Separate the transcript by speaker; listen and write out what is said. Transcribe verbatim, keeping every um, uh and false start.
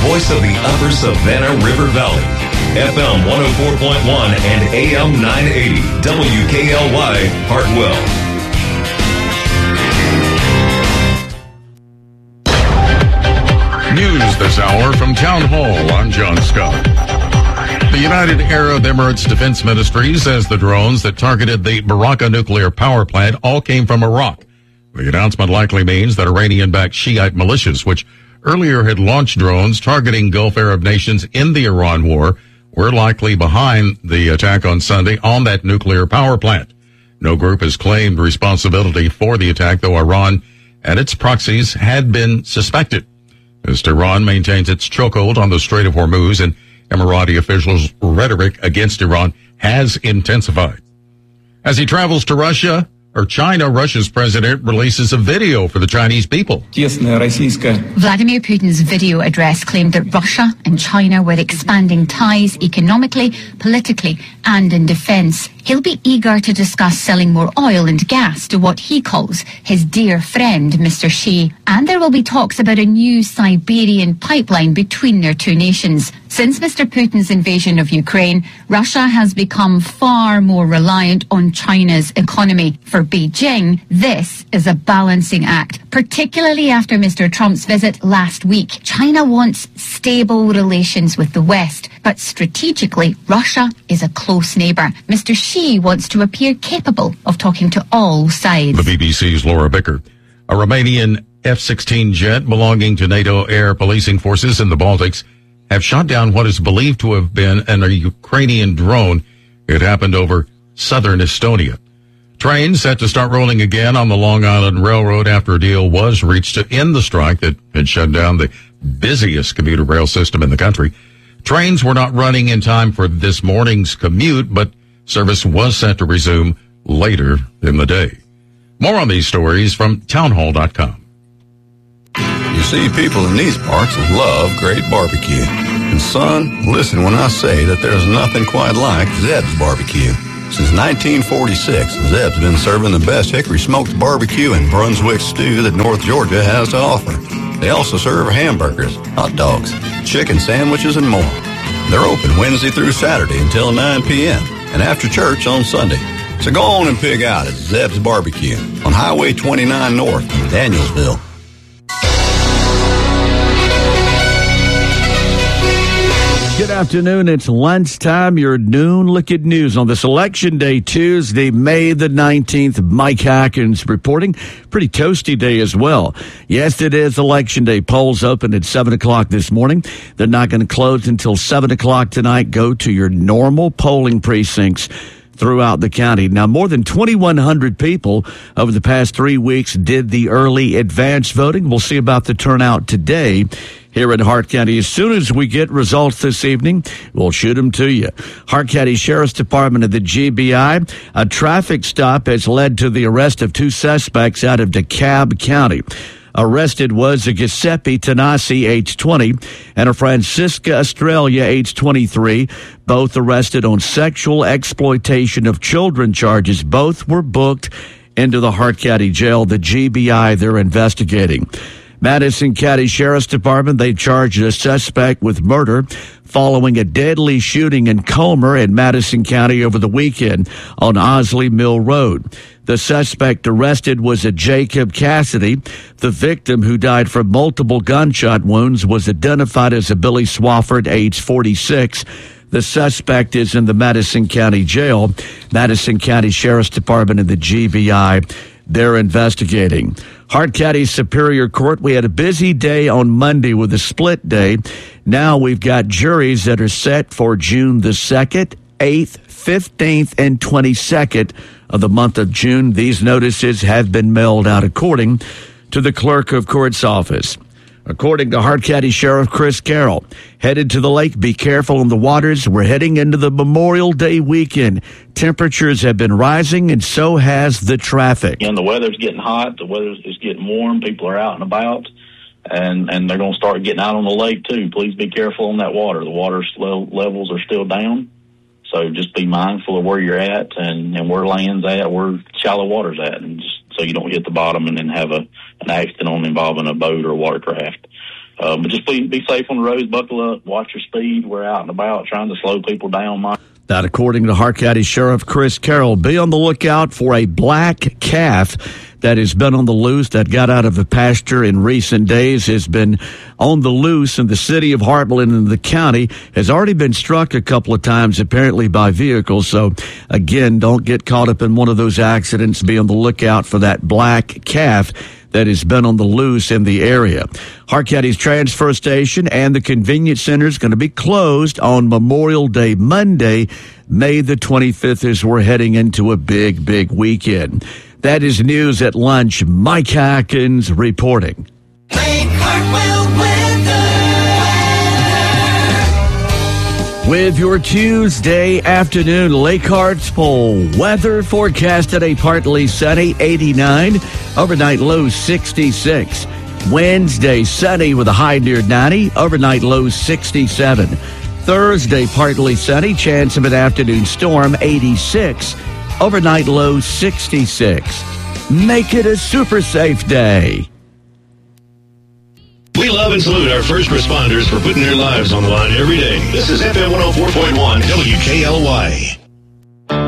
Speaker 1: voice of the Upper Savannah River Valley. F M one oh four point one and A M nine eighty, W K L Y, Hartwell.
Speaker 2: News this hour from Town Hall. I'm John Scott. The United Arab Emirates Defense Ministry says the drones that targeted the Baraka nuclear power plant all came from Iraq. The announcement likely means that Iranian-backed Shiite militias, which earlier had launched drones targeting Gulf Arab nations in the Iran war, were likely behind the attack on Sunday on that nuclear power plant. No group has claimed responsibility for the attack, though Iran and its proxies had been suspected. As Tehran maintains its chokehold on the Strait of Hormuz, and Emirati officials' rhetoric against Iran has intensified. As he travels to Russia, or China, Russia's president releases a video for the Chinese people.
Speaker 3: Vladimir Putin's video address claimed that Russia and China were expanding ties economically, politically, and in defense. He'll be eager to discuss selling more oil and gas to what he calls his dear friend, Mister Xi. And there will be talks about a new Siberian pipeline between their two nations. Since Mister Putin's invasion of Ukraine, Russia has become far more reliant on China's economy. For Beijing, this is a balancing act, particularly after Mister Trump's visit last week. China wants stable relations with the West, but strategically, Russia is a close neighbour. Mister Xi wants to appear capable of talking to all sides.
Speaker 2: The B B C's Laura Bicker. A Romanian F sixteen jet belonging to NATO air policing forces in the Baltics have shot down what is believed to have been an, a Ukrainian drone. It happened over southern Estonia. Trains set to start rolling again on the Long Island Railroad after a deal was reached to end the strike that had shut down the busiest commuter rail system in the country. Trains were not running in time for this morning's commute, but service was set to resume later in the day. More on these stories from townhall dot com.
Speaker 4: You see, people in these parts love great barbecue. And son, listen when I say that there's nothing quite like Zeb's Barbecue. Since nineteen forty-six, Zeb's been serving the best hickory smoked barbecue and Brunswick stew that North Georgia has to offer. They also serve hamburgers, hot dogs, chicken sandwiches, and more. They're open Wednesday through Saturday until nine p.m. and after church on Sunday. So go on and pig out at Zeb's Barbecue on Highway twenty-nine North in Danielsville.
Speaker 5: Good afternoon. It's lunchtime. Your noon look at news on this election day, Tuesday, May the nineteenth. Mike Hackins reporting. Pretty toasty day as well. Yes, it is election day. Polls open at seven o'clock this morning. They're not going to close until seven o'clock tonight. Go to your normal polling precincts throughout the county. Now, more than twenty-one hundred people over the past three weeks did the early advance voting. We'll see about the turnout today here in Hart County. As soon as we get results this evening, we'll shoot them to you. Hart County Sheriff's Department of the G B I, a traffic stop has led to the arrest of two suspects out of DeKalb County. Arrested was a Giuseppe Tanasi, age twenty, and a Francisca Estrella, age twenty-three, both arrested on sexual exploitation of children charges. Both were booked into the Hart County Jail. The G B I, they're investigating. Madison County Sheriff's Department, they charged a suspect with murder following a deadly shooting in Comer in Madison County over the weekend on Osley Mill Road. The suspect arrested was a Jacob Cassidy. The victim, who died from multiple gunshot wounds, was identified as a Billy Swafford, age forty-six. The suspect is in the Madison County Jail. Madison County Sheriff's Department and the G B I, they're investigating. Hart County Superior Court, we had a busy day on Monday with a split day. Now we've got juries that are set for June the second, eighth, fifteenth, and twenty-second of the month of June. These notices have been mailed out according to the clerk of court's office. According to Hart County Sheriff Chris Carroll, headed to the lake, be careful on the waters. We're heading into the Memorial Day weekend. Temperatures have been rising, and so has the traffic.
Speaker 6: And the weather's getting hot. The weather is getting warm. People are out and about, and, and they're going to start getting out on the lake, too. Please be careful on that water. The water levels are still down, so just be mindful of where you're at and, and where land's at, where shallow water's at, and just so you don't hit the bottom and then have a an accident on involving a boat or watercraft. Uh, but just be, be safe on the roads, buckle up, watch your speed. We're out and about trying to slow people down, Mike.
Speaker 5: That, according to Hart County Sheriff Chris Carroll. Be on the lookout for a black calf that has been on the loose, that got out of a pasture in recent days, has been on the loose in the city of Heartland and the county, has already been struck a couple of times, apparently by vehicles. So, again, don't get caught up in one of those accidents. Be on the lookout for that black calf that has been on the loose in the area. Hart County's transfer station and the convenience center is going to be closed on Memorial Day Monday, May the twenty-fifth, as we're heading into a big, big weekend. That is news at lunch. Mike Hackins reporting.
Speaker 7: Lake Hartwell weather.
Speaker 5: With your Tuesday afternoon Lake Hartsville weather forecast at a partly sunny eighty-nine, overnight low sixty-six. Wednesday sunny with a high near ninety, overnight low sixty-seven. Thursday partly sunny, chance of an afternoon storm eighty-six, overnight low sixty-six. Make it a super safe day.
Speaker 1: We love and salute our first responders for putting their lives on the line every day. This is F M one oh four point one W K L Y.